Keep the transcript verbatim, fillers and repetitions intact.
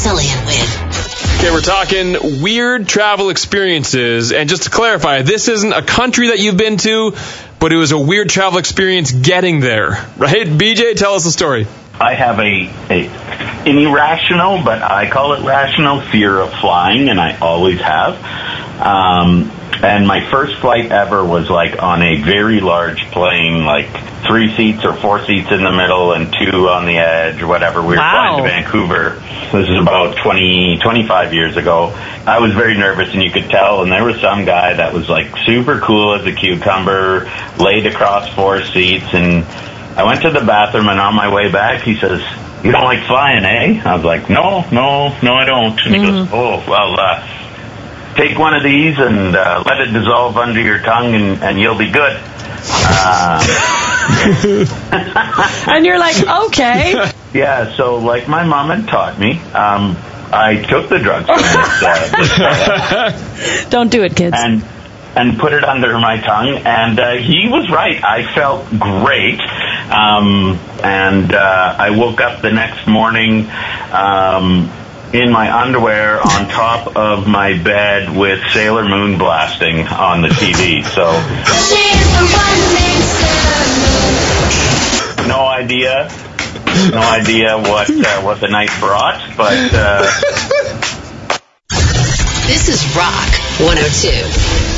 Cillian with. Okay, we're talking weird travel experiences. And just to clarify, this isn't a country that you've been to, but it was a weird travel experience getting there. Right? B J, tell us the story. I have a, a an irrational, but I call it rational, fear of flying, and I always have. Um, and my first flight ever was like on a very large plane, like three seats or four seats in the middle and two on the edge or whatever. We were Wow. flying to Vancouver. This is about twenty, twenty-five years ago. I was very nervous, and you could tell, and there was some guy that was like super cool as a cucumber, laid across four seats, and I went to the bathroom, and on my way back, he says, "You don't like flying, eh?" I was like, no, no, no, I don't. And he Mm-hmm. goes, oh, well, uh, take one of these and uh, let it dissolve under your tongue, and, and you'll be good. Uh, And you're like, okay. yeah, so like my mom had taught me, um, I took the drugs from this, uh, this fella, Don't do it, kids. and and put it under my tongue, and uh, he was right. I felt great, um, and uh, I woke up the next morning um, in my underwear on top of my bed with Sailor Moon blasting on the T V. So no idea, no idea what uh, what the night brought, but. Uh, This is Rock one oh two.